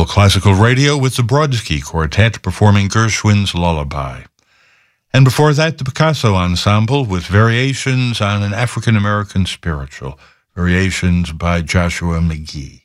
All Classical Radio with the Brodsky Quartet performing Gershwin's Lullaby. And before that, the Picasso Ensemble with variations on an African-American spiritual, variations by Joshua McGee.